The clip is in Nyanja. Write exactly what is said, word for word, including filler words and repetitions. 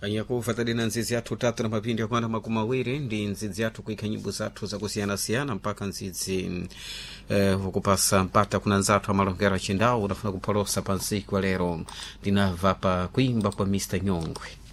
Anyakufatadi na nzizi yathu tatu na mapindi ya kuanda makumawiri ndi nzizi yathu kuika nyimbo zathu za kusiana siana mpaka nzizi eh, ukupasa mpata kuna nzathu amalongera chindao unafuna kupolosa pansi kwa lero ndinava pa kuimba kwa mister Nyongwe.